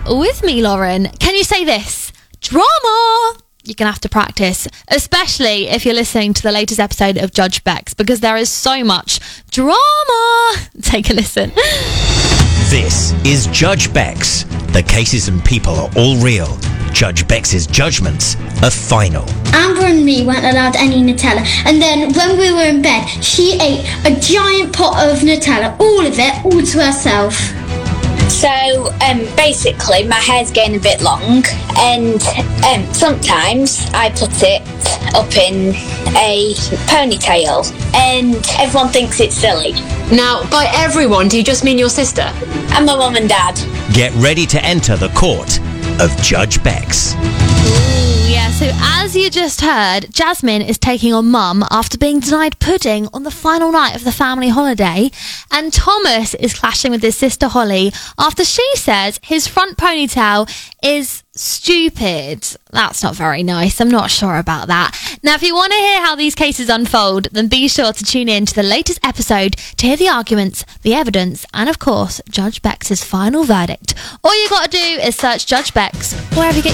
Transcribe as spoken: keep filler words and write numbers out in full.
with me, Lauren. Can you say this? Drama! You're going to have to practice, especially if you're listening to the latest episode of Judge Bex, because there is so much drama. Take a listen. This is Judge Bex. The cases and people are all real. Judge Bex's judgments are final. Amber and me weren't allowed any Nutella, and then when we were in bed, she ate a giant pot of Nutella, all of it, all to herself. So, um, basically, my hair's getting a bit long, and um, sometimes I put it up in a ponytail, and everyone thinks it's silly. Now, by everyone, do you just mean your sister? And my mum and dad. Get ready to enter the court of Judge Bex. Ooh, yeah, so as you just heard, Jasmine is taking on Mum after being denied pudding on the final night of the family holiday, and Thomas is clashing with his sister Holly after she says his front ponytail is stupid. That's not very nice. I'm not sure about that. Now, if you want to hear how these cases unfold, then be sure to tune in to the latest episode to hear the arguments, the evidence, and of course, Judge Bex's final verdict. All you got to do is search Judge Bex wherever you get